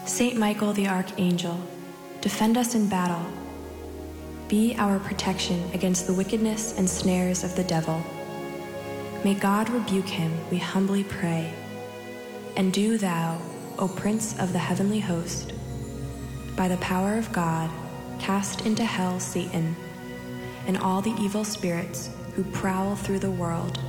Saint Michael the Archangel, defend us in battle. Be our protection against the wickedness and snares of the devil. May God rebuke him, we humbly pray. And do thou, O Prince of the heavenly host, by the power of God, cast into hell Satan and all the evil spirits who prowl through the world,